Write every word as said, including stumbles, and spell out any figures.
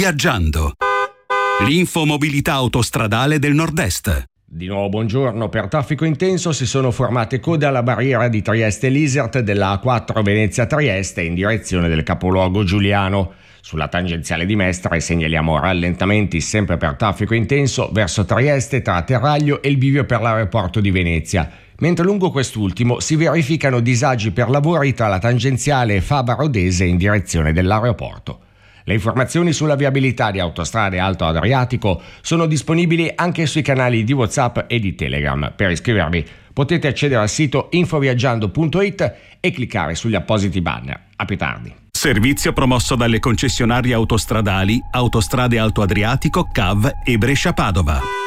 Viaggiando. L'infomobilità autostradale del Nord-Est. Di nuovo buongiorno. Per traffico intenso si sono formate code alla barriera di Trieste-Lisert della A quattro Venezia-Trieste in direzione del capoluogo giuliano. Sulla tangenziale di Mestre segnaliamo rallentamenti sempre per traffico intenso verso Trieste tra Terraglio e il bivio per l'aeroporto di Venezia, mentre lungo quest'ultimo si verificano disagi per lavori tra la tangenziale e Faba Rodese in direzione dell'aeroporto. Le informazioni sulla viabilità di Autostrade Alto Adriatico sono disponibili anche sui canali di WhatsApp e di Telegram. Per iscrivervi potete accedere al sito infoviaggiando punto it e cliccare sugli appositi banner. A più tardi. Servizio promosso dalle concessionarie autostradali Autostrade Alto Adriatico, C A V e Brescia Padova.